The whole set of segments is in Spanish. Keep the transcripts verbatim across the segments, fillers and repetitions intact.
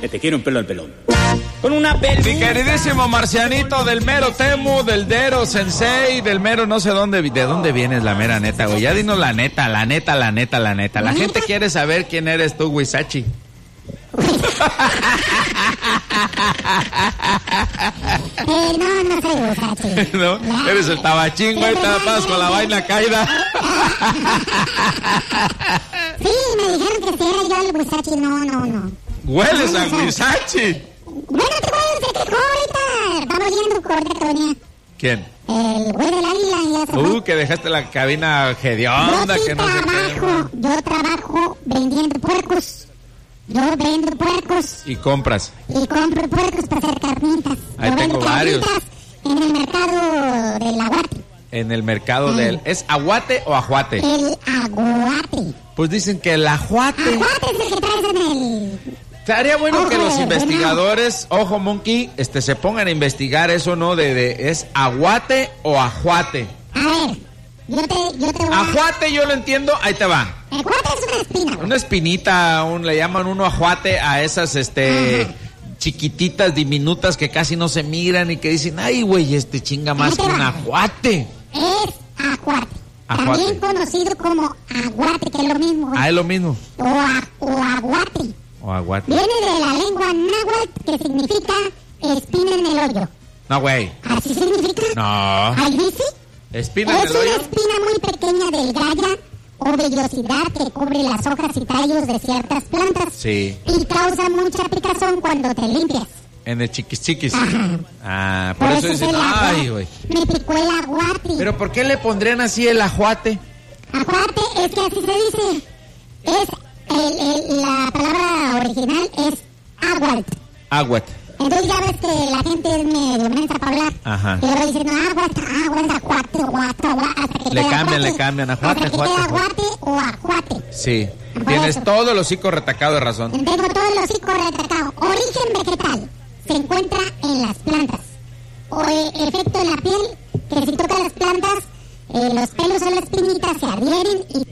que te quiero un pelo al pelón. Con una peluca. Mi queridísimo marcianito del mero Temu, del Dero Sensei, del mero no sé dónde, de dónde vienes la mera neta, güey. Ya dinos la neta, la neta, la neta, la neta. La gente quiere saber quién eres tú, Huizachi. Eh, no, no soy Huizachi. ¿No? No. Eres el tabachín, güey, te tapas con la vaina caída. Sí, me dijeron que si era yo el Huizachi. No, no, no. Hueles a Huizachi. Bueno, te voy a decir que ahorita estamos yendo corte que venía. ¿Quién? El güey del águila ya se Uh, que dejaste la cabina hedionda, yo sí que no sé trabajo, qué. yo trabajo vendiendo puercos. Yo vendo puercos Y compras. y compro puercos para hacer carnitas. Ahí yo tengo vendo varios. carnitas en el mercado del aguate. En el mercado del... ¿Es aguate o ajuate? El aguate. Pues dicen que el ajuate... Aguate es el que traes en el... Estaría bueno Ojo, que los de investigadores, ojo monkey, este, se pongan a investigar eso, ¿no? De, de ¿es aguate o ajuate? A ver, yo te, yo te voy a... Ajuate yo lo entiendo, ahí te va. El aguate es una espina, güey. Una espinita, un, le llaman uno ajuate a esas, este... Ajá. chiquititas, diminutas que casi no se miran y que dicen, ay, güey, este chinga más que un ajuate. Es aguate. Ajuate. También conocido como aguate, que es lo mismo, güey. Ah, es lo mismo. O, a- o aguate. O aguate. Viene de la lengua náhuatl, que significa espina en el hoyo. No, güey. ¿Así significa? No. ¿Ahí dice? ¿Espina en Es el una hoyo? espina muy pequeña, delgada o vellosidad que cubre las hojas y tallos de ciertas plantas. Sí. Y causa mucha picazón cuando te limpias. En el chiquis chiquis. Ajá. Ah, por, eso es dicen, el aguate. ay, güey. Me picó el aguate. Pero ¿por qué le pondrían así el ajuate? Aguate es que así se dice. Es el, el- la palabra original es aguat. Aguate. Entonces ya ves que la gente es medio mensa para hablar. Ajá. Y le va diciendo aguat, aguat, aguate, aguate, aguate, hasta que Le quede cambian, aguate. le cambian, ajuate, Hasta que ajuate, quede ajuate. aguate o ajuate. Sí. Por Tienes eso. todo el hocico retacado de razón. Tengo todo el hocico retacado. Origen vegetal. Se encuentra en las plantas. O eh, efecto en la piel, que si tocas las plantas, eh, los pelos o las espinitas se adhieren y...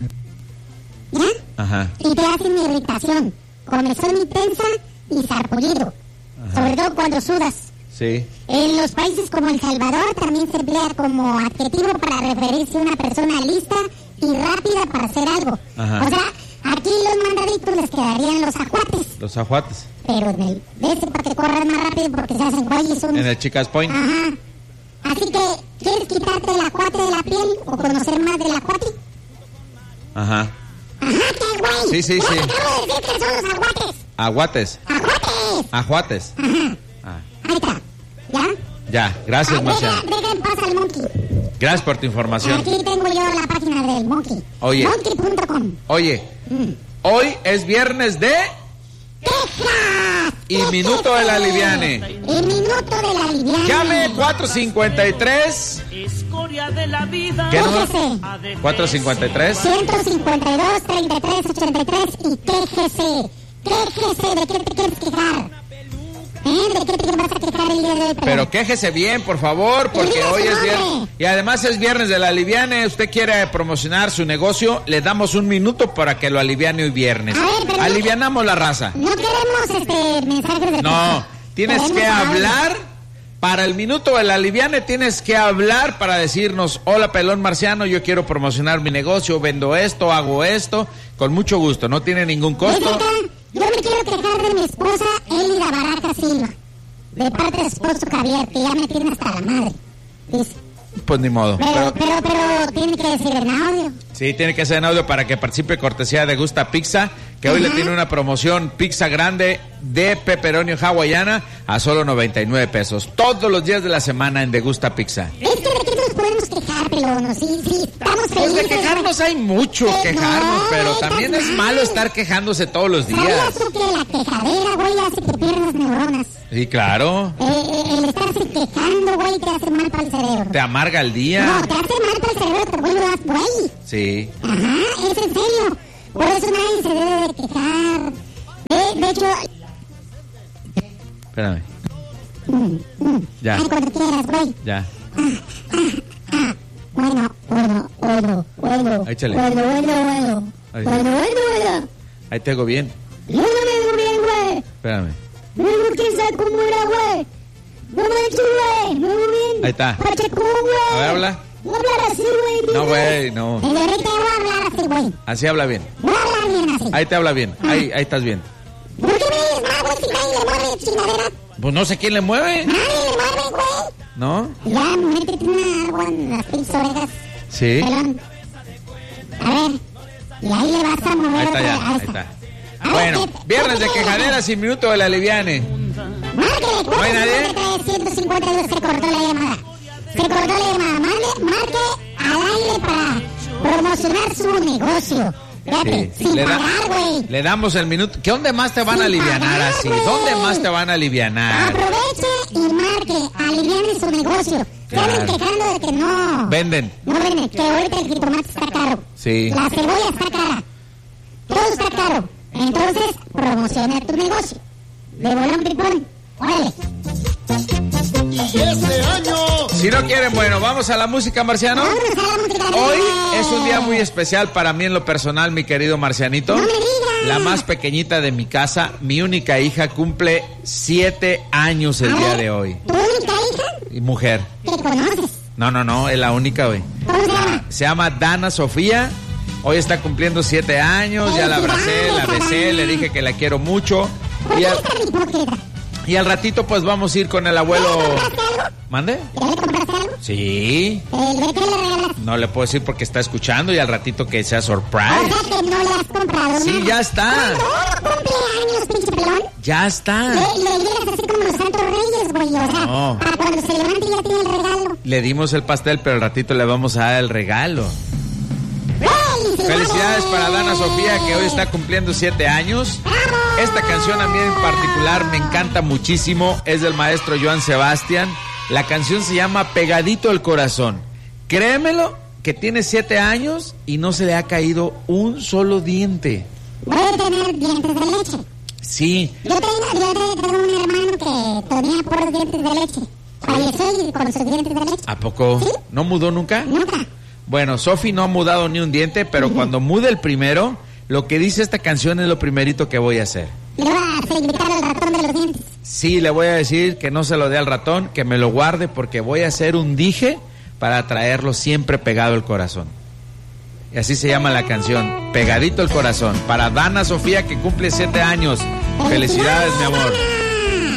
¿Ya? Ajá. Y te hacen irritación, comezón intensa y sarpullido. Sobre todo cuando sudas. Sí. En los países como El Salvador también se emplea como adjetivo para referirse a una persona lista y rápida para hacer algo. Ajá. O sea, aquí los mandaditos les quedarían los ajuates. Los ajuates. Pero en el de ese para que corran más rápido porque se hacen güeyes son... En el Chicas Point. Ajá. Así que, ¿quieres quitarte el ajuate de la piel o conocer más del ajuate? Ajá. Ajá, qué güey. Sí, sí, Ya sí. te acabo de decir que son los aguates. Aguates. Ajuates. Ajuates. Ajá. Ah. Ahí está. ¿Ya? Ya, gracias, Ah, deja, Marciano. deja en paz al monkey. Gracias por tu información. Aquí tengo yo la página del monkey. Oye. monkey punto com. Oye, Mm. hoy es viernes de... ¡Quejas! Y Minuto de la Liviane. Y Minuto de la Liviane. Llame cuatro cincuenta y tres. Escoria de la vida. ¿Qué número? Quéjese. cuatro cincuenta y tres. ciento cincuenta y dos, treinta y tres, ochenta y tres y quéjese. Quéjese, ¿de qué te quieres quejar? ¿Eh? ¿De qué te vas a quejar el día de hoy? Pero quéjese bien, por favor, porque Diga hoy su es viernes. nombre. Y además es viernes de la Liviane. Usted quiere promocionar su negocio, le damos un minuto para que lo aliviane hoy viernes. A ver, pero- Alivianamos la raza. No queremos este mensajes de No, texto. tienes Queremos que audio. hablar. Para el minuto de la Liviane tienes que hablar para decirnos, hola Pelón Marciano, yo quiero promocionar mi negocio, vendo esto, hago esto, con mucho gusto, no tiene ningún Desde costo. acá, yo me quiero quejar de mi esposa Elida Baraja Silva, de parte de su esposo Javier, que ya me tiene hasta la madre. Dice, Pues ni modo. pero, Pero- pero, pero, tiene que decir en audio. Sí, tiene que ser en audio para que participe cortesía de Gusta Pizza, que hoy le Ajá. tiene una promoción pizza grande de pepperoni hawaiana a solo noventa y nueve pesos. Todos los días de la semana en De Gusta Pizza. Es que de qué nos podemos quejar, pelón, sí, sí, estamos Pues felices. de quejarnos hay mucho Eh, quejarnos, no, pero estás también es mal. malo estar quejándose todos los ¿Sabías días. tú que la quejadera, güey, hace que pierdas neuronas? Sí, claro. Eh, eh, el estarse quejando, güey, te hace mal para el cerebro. Te amarga el día. No, te hace mal para el cerebro, te vuelves güey. Sí. Ajá, es en serio. Por eso nadie se debe de quejar. De, de hecho, Espérame. mm, mm, Ya. ay, cuando quieras, güey. Ya. Bueno, bueno, bueno, bueno. Échale. Bueno, bueno, bueno. Ahí. Bueno, bueno, bueno. Ahí te hago bien. Yo no me veo bien, güey. Espérame. Luego, ¿quién sabe cómo era, güey? No manches, güey. No, bien. Ahí está. Pacheco, güey. A ver, habla. No hablar así, güey. No, güey, no. Desde ahorita voy a hablar así, güey. Así habla bien. Voy a hablar bien así. Ahí te habla bien. Ahí, ahí estás bien. ¿Por qué me dices más, güey, si nadie le mueve chingadera? Pues no sé quién le mueve. Nadie le mueve, güey. ¿No? Ya, métete una agua en las pinches orejas. Sí. Pelón. A ver. Y ahí le vas a mover. Ahí está otra- ya, ahí ahí está. Bueno, viernes de quejaderas y minuto de la liviane. Márquele, ¿No hay nadie? ciento cincuenta y dos, se cortó la llamada. Se cortó la llamada. Marque, marque al aire para promocionar su negocio. Fíjate, Sí. sin Le, da- pagar, güey. le damos el minuto. ¿Qué dónde más te van a Sin alivianar pagar, así? güey. ¿Dónde más te van a alivianar? Aproveche y marque, aliviane su negocio. Se andan Claro. quejando de que no. Venden. No venden, que ahorita el jitomate está caro. Sí. La cebolla está cara. Todo está caro. Entonces, promociona tu negocio. De bolón pipón. Órale. Y este año Si no quieren, bueno, vamos a la música, Marciano. Vámonos a la música. Hoy es un día muy especial para mí en lo personal, mi querido Marcianito. No me digas. La más pequeñita de mi casa, mi única hija, cumple siete años el A día ver, de hoy. ¿Tu única hija? Y mujer. ¿Que conoces? No, no, no, es la única, güey. ¿Cómo se llama? Se llama Dana Sofía. Hoy está cumpliendo siete años. Ya la abracé, la besé, le dije que la quiero mucho. ¿Por Y qué al, es tan hipócrita? y al ratito, pues vamos a ir con el abuelo. ¿Ya le compraste algo? ¿Mande? ¿Ya le compraste algo? Sí. ¿El qué le regalaste? No le puedo decir porque está escuchando y al ratito que sea O surprise. sea que no le has comprado Sí, nada. ya está. ¿Cuándo cumple años, pinche pelón? Ya está. Le, le llegas así como los santos reyes, güey. O sea, No. para cuando se levante ya tiene el regalo. Le dimos el pastel, pero al ratito le vamos a dar el regalo. ¡Felicidades! Felicidades para Dana Sofía, que hoy está cumpliendo siete años. Esta canción a mí en particular me encanta muchísimo. Es del maestro Joan Sebastián. La canción se llama Pegadito el Corazón. Créemelo que tiene siete años y no se le ha caído un solo diente. Voy a tener dientes de leche. Sí, Yo tengo, yo te- tengo un hermano que tenía puros dientes de leche. Falleció y con sus dientes de leche. ¿a poco? ¿Sí? ¿No mudó nunca? Nunca. Bueno, Sofi no ha mudado ni un diente, pero cuando mude el primero, lo que dice esta canción es lo primerito que voy a hacer. Le voy a hacer gritar al ratón de los dientes. Sí, le voy a decir que no se lo dé al ratón, que me lo guarde porque voy a hacer un dije para traerlo siempre pegado al corazón. Y así se llama la canción, Pegadito el Corazón, para Dana Sofía que cumple siete años. Felicidades, mi amor.